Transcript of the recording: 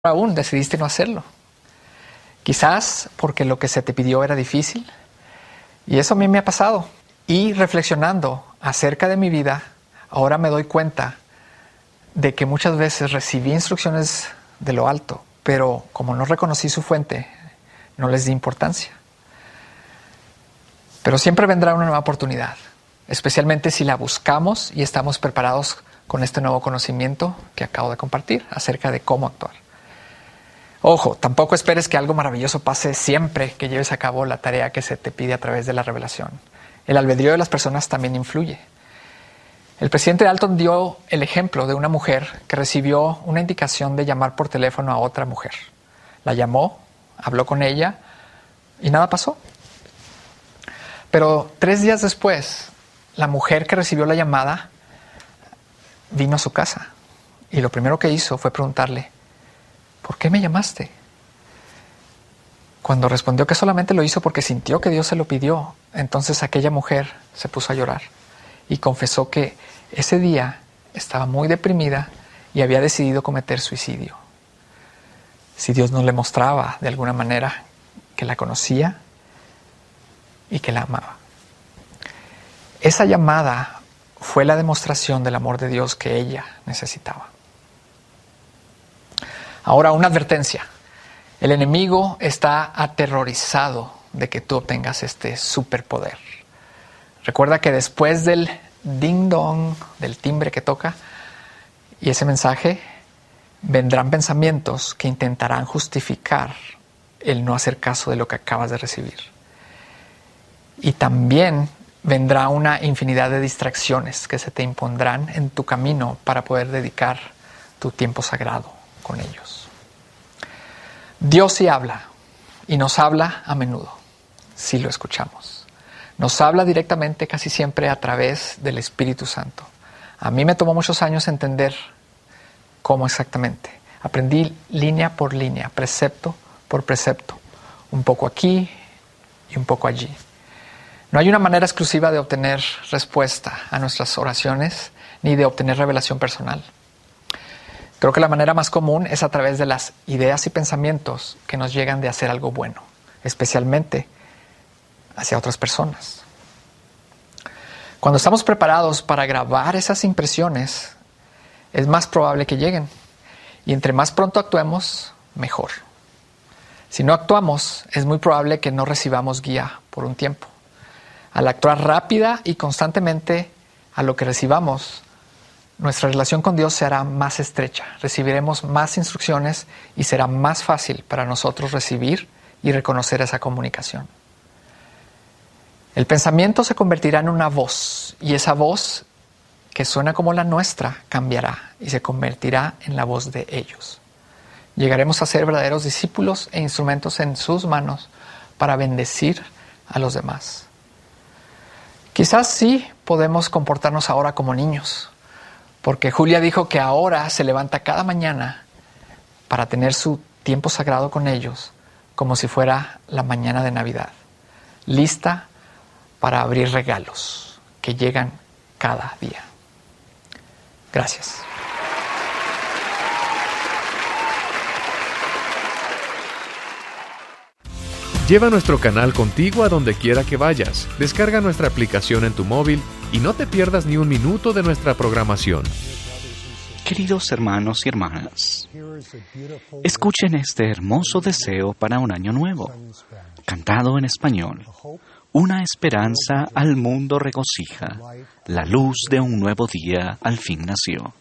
aún decidiste no hacerlo. Quizás porque lo que se te pidió era difícil. Y eso a mí me ha pasado. Y reflexionando acerca de mi vida, ahora me doy cuenta de que muchas veces recibí instrucciones de lo alto, pero como no reconocí su fuente, no les di importancia. Pero siempre vendrá una nueva oportunidad, especialmente si la buscamos y estamos preparados con este nuevo conocimiento que acabo de compartir acerca de cómo actuar. Ojo, tampoco esperes que algo maravilloso pase siempre que lleves a cabo la tarea que se te pide a través de la revelación. El albedrío de las personas también influye. El presidente Dalton dio el ejemplo de una mujer que recibió una indicación de llamar por teléfono a otra mujer. La llamó, habló con ella y nada pasó. Pero 3 días después, la mujer que recibió la llamada vino a su casa y lo primero que hizo fue preguntarle: ¿por qué me llamaste? Cuando respondió que solamente lo hizo porque sintió que Dios se lo pidió, entonces aquella mujer se puso a llorar y confesó que ese día estaba muy deprimida y había decidido cometer suicidio. Si Dios no le mostraba de alguna manera que la conocía y que la amaba. Esa llamada fue la demostración del amor de Dios que ella necesitaba. Ahora, una advertencia. El enemigo está aterrorizado de que tú obtengas este superpoder. Recuerda que después del ding-dong, del timbre que toca, y ese mensaje, vendrán pensamientos que intentarán justificar el no hacer caso de lo que acabas de recibir. Y también vendrá una infinidad de distracciones que se te impondrán en tu camino para poder dedicar tu tiempo sagrado con ellos. Dios sí habla, y nos habla a menudo, si lo escuchamos. Nos habla directamente casi siempre a través del Espíritu Santo. A mí me tomó muchos años entender cómo exactamente. Aprendí línea por línea, precepto por precepto, un poco aquí y un poco allí. No hay una manera exclusiva de obtener respuesta a nuestras oraciones ni de obtener revelación personal. Creo que la manera más común es a través de las ideas y pensamientos que nos llegan de hacer algo bueno, especialmente hacia otras personas. Cuando estamos preparados para grabar esas impresiones, es más probable que lleguen. Y entre más pronto actuemos, mejor. Si no actuamos, es muy probable que no recibamos guía por un tiempo. Al actuar rápida y constantemente a lo que recibamos, nuestra relación con Dios se hará más estrecha, recibiremos más instrucciones y será más fácil para nosotros recibir y reconocer esa comunicación. El pensamiento se convertirá en una voz y esa voz que suena como la nuestra cambiará y se convertirá en la voz de ellos. Llegaremos a ser verdaderos discípulos e instrumentos en sus manos para bendecir a los demás. Quizás sí podemos comportarnos ahora como niños, porque Julia dijo que ahora se levanta cada mañana para tener su tiempo sagrado con ellos, como si fuera la mañana de Navidad, lista para abrir regalos que llegan cada día. Gracias. Lleva nuestro canal contigo a donde quiera que vayas. Descarga nuestra aplicación en tu móvil y no te pierdas ni un minuto de nuestra programación. Queridos hermanos y hermanas, escuchen este hermoso deseo para un año nuevo, cantado en español. Una esperanza al mundo regocija, la luz de un nuevo día al fin nació.